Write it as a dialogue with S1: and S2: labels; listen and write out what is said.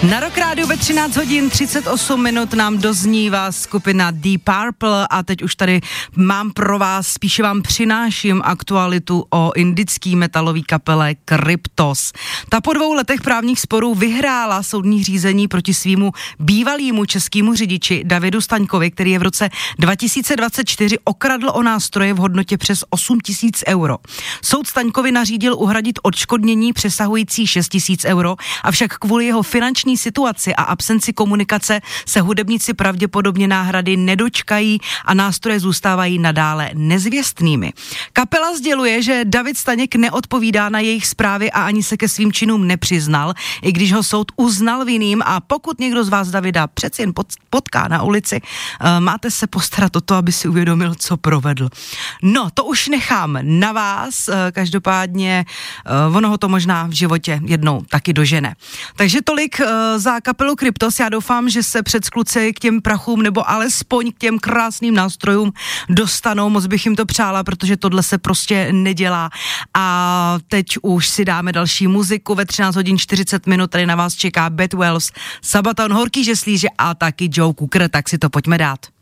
S1: Na Rock Rádiu ve 13 hodin 38 minut nám doznívá skupina Deep Purple a teď už tady mám pro vás, spíše vám přináším aktualitu o indický metalový kapele Kryptos. Ta po 2 letech právních sporů vyhrála soudní řízení proti svýmu bývalýmu českému řidiči Davidu Staňkovi, který je v roce 2024 okradl o nástroje v hodnotě přes 8 000 euro. Soud Staňkovi nařídil uhradit odškodnění přesahující 6 000 euro, avšak kvůli jeho finanční situaci a absenci komunikace se hudebníci pravděpodobně náhrady nedočkají a nástroje zůstávají nadále nezvěstnými. Kapela sděluje, že David Staněk neodpovídá na jejich zprávy a ani se ke svým činům nepřiznal, i když ho soud uznal vinným, a pokud někdo z vás Davida přeci jen potká na ulici, máte se postarat o to, aby si uvědomil, co provedl. No, to už nechám na vás, každopádně ono ho to možná v životě jednou taky dožene. Takže tolik za kapelu Kryptos. Já doufám, že se předskluci k těm prachům nebo alespoň k těm krásným nástrojům dostanou. Moc bych jim to přála, protože tohle se prostě nedělá. A teď už si dáme další muziku. Ve 13 hodin 40 minut tady na vás čeká Bad Wells, Sabaton, Horký žeslíže a taky Joe Cocker, tak si to pojďme dát.